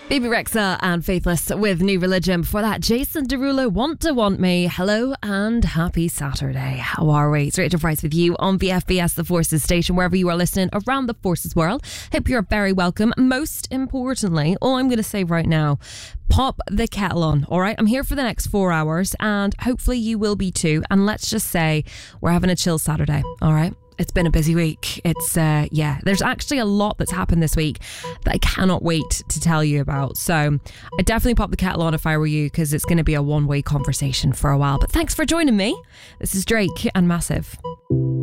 Baby Rexha and Faithless with New Religion. Before that, Jason Derulo, Want Me. Hello and happy Saturday. How are we? It's Rachel Price with you on BFBS, the Forces station, wherever you are listening around the Forces world. Hope you're very welcome. Most importantly, all I'm going to say right now, pop the kettle on, all right? I'm here for the next 4 hours and hopefully you will be too. And let's just say we're having a chill Saturday, all right? It's been a busy week. There's actually a lot that's happened this week that I cannot wait to tell you about. So I definitely pop the kettle on if I were you, because it's going to be a one-way conversation for a while. But thanks for joining me. This is Drake and Massive.